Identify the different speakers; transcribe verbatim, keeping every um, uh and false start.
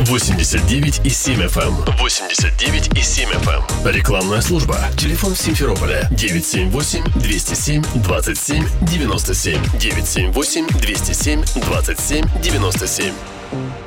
Speaker 1: восемьдесят девять и семь эф эм. восемьдесят девять и семь эф эм. Рекламная служба. Телефон Симферополя девять семь восемь двести семь двадцать семь девяносто семь. девять семь восемь двести семь двадцать семь девяносто семь.